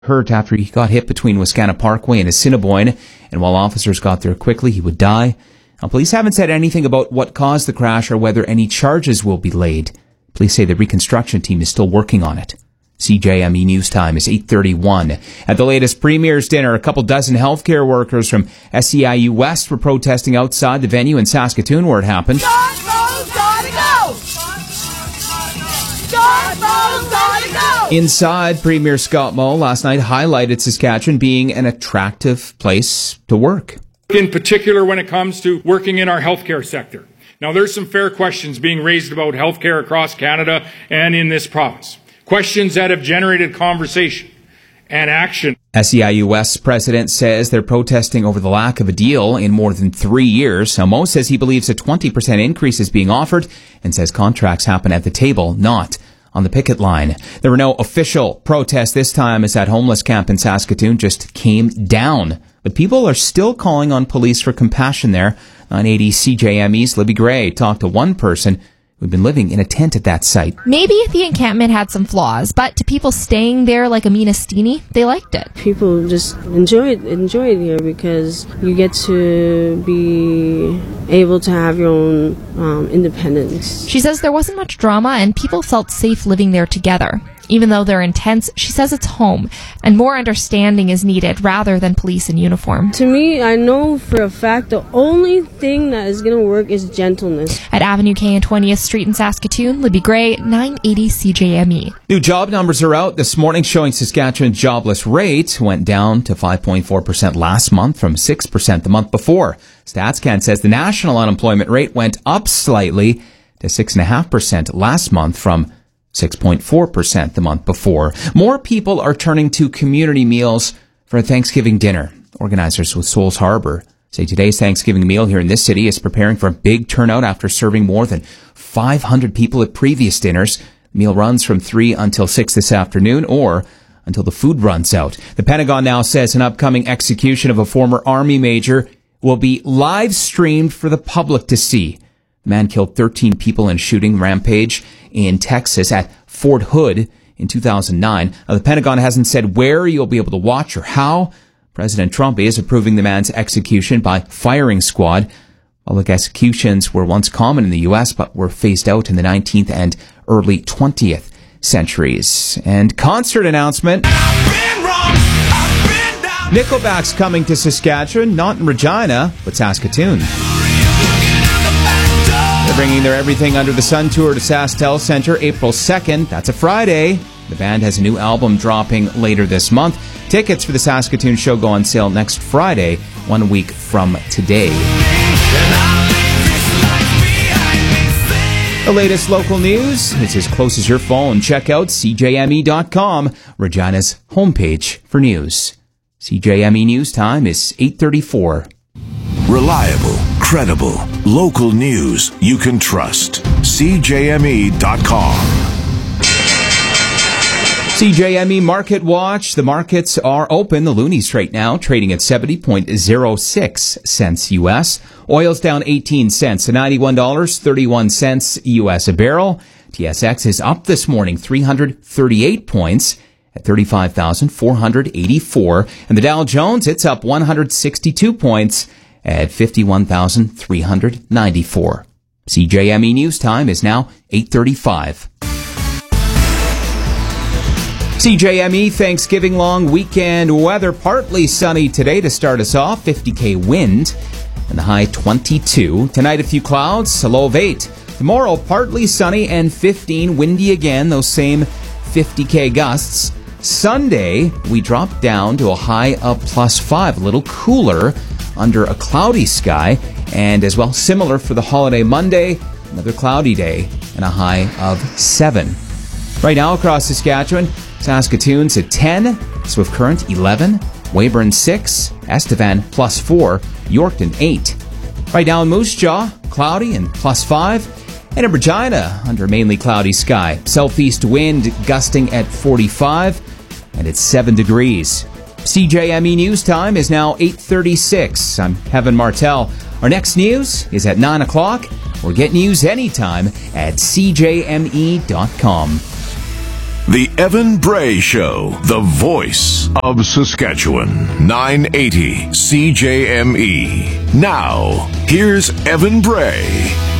hurt after he got hit between Wascana Parkway and Assiniboine, and while officers got there quickly, he would die. Now, police haven't said anything about what caused the crash or whether any charges will be laid. Police say the reconstruction team is still working on it. CJME News Time is 8:31. At the latest Premier's dinner, a couple dozen healthcare workers from SEIU West were protesting outside the venue in Saskatoon where it happened. John Mo's gotta go! John Mo's gotta go! Inside, Premier Scott Moe last night highlighted Saskatchewan being an attractive place to work. In particular, when it comes to working in our healthcare sector. Now, there's some fair questions being raised about healthcare across Canada and in this province. Questions that have generated conversation and action. SEIU West's president says they're protesting over the lack of a deal in more than 3 years. Now, Moe says he believes a 20% increase is being offered and says contracts happen at the table, not on the picket line. There were no official protests this time as that homeless camp in Saskatoon just came down. But people are still calling on police for compassion there. 980 CJME's Libby Gray talked to one person who'd been living in a tent at that site. Maybe the encampment had some flaws, but to people staying there like Amina Steeny, they liked it. People just enjoy it here because you get to be able to have your own independence. She says there wasn't much drama and people felt safe living there together. Even though they're intense, she says it's home, and more understanding is needed rather than police in uniform. To me, I know for a fact the only thing that is going to work is gentleness. At Avenue K and 20th Street in Saskatoon, Libby Gray, 980 CJME. New job numbers are out this morning showing Saskatchewan's jobless rate went down to 5.4% last month from 6% the month before. StatsCan says the national unemployment rate went up slightly to 6.5% last month from 6.4% the month before. More people are turning to community meals for a Thanksgiving dinner. Organizers with Souls Harbor say today's Thanksgiving meal here in this city is preparing for a big turnout after serving more than 500 people at previous dinners. The meal runs from 3 until 6 this afternoon or until the food runs out. The Pentagon now says an upcoming execution of a former Army major will be live streamed for the public to see. The man killed 13 people in a shooting rampage in Texas at Fort Hood in 2009. Now, the Pentagon hasn't said where you'll be able to watch or how. President Trump is approving the man's execution by firing squad. Public executions were once common in the U.S., but were phased out in the 19th and early 20th centuries. And concert announcement. Nickelback's coming to Saskatchewan, not in Regina, but Saskatoon. They're bringing their Everything Under the Sun tour to SaskTel Centre April 2nd. That's a Friday. The band has a new album dropping later this month. Tickets for the Saskatoon show go on sale next Friday, 1 week from today. The latest local news is as close as your phone. Check out CJME.com, Regina's homepage for news. CJME News Time is 8:34. Reliable, credible, local news you can trust. CJME.com. CJME Market Watch. The markets are open. The Loonies right now trading at 70.06 cents U.S. Oil's down 18 cents to $91.31 U.S. a barrel. TSX is up this morning 338 points at 35,484. And the Dow Jones, it's up 162 points at 51,394. CJME News Time is now 8:35. CJME Thanksgiving long weekend weather. Partly sunny today to start us off. 50K wind and the high 22. Tonight a few clouds, a low of 8. Tomorrow partly sunny and 15. Windy again, those same 50K gusts. Sunday we drop down to a high of +5. A little cooler under a cloudy sky, and as well similar for the holiday Monday, another cloudy day and a high of 7. Right now across Saskatchewan, Saskatoon's at 10, Swift Current 11, Weyburn 6, Estevan +4, Yorkton 8. Right now in Moose Jaw, cloudy and +5, and in Regina under mainly cloudy sky. Southeast wind gusting at 45, and it's 7 degrees. CJME News Time is now 8:36. I'm Kevin Martell. Our next news is at 9 o'clock, or get news anytime at CJME.com. The Evan Bray Show, the voice of Saskatchewan. 980 CJME. Now, here's Evan Bray.